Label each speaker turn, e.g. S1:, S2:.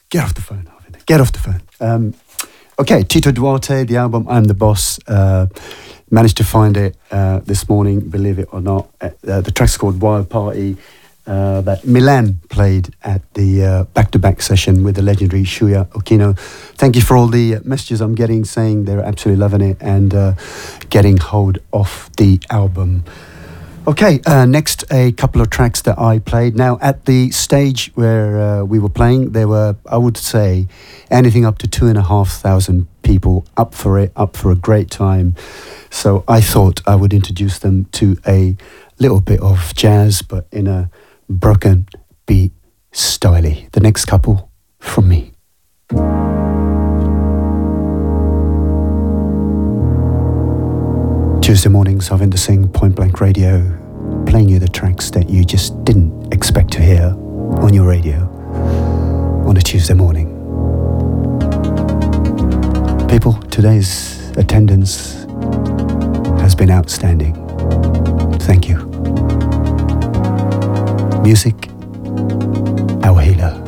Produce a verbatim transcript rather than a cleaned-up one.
S1: Get off the phone, Harvinder. Get off the phone. Um, okay, Tito Duarte, the album I'm the Boss. Uh, managed to find it uh, this morning, believe it or not. Uh, the track's called Wild Party. Uh, that Milan played at the uh, back-to-back session with the legendary Shuya Okino. Thank you for all the messages I'm getting saying they're absolutely loving it and uh, getting hold of the album. Okay, uh, next a couple of tracks that I played. Now at the stage where uh, we were playing, there were, I would say, anything up to two and a half thousand people up for it, up for a great time. So I thought I would introduce them to a little bit of jazz, but in a broken beat styly. The next couple from me. Tuesday mornings, Harvinder Singh, Point Blank Radio, playing you the tracks that you just didn't expect to hear on your radio on a Tuesday morning. People, today's attendance has been outstanding. Thank you. Music, our healer.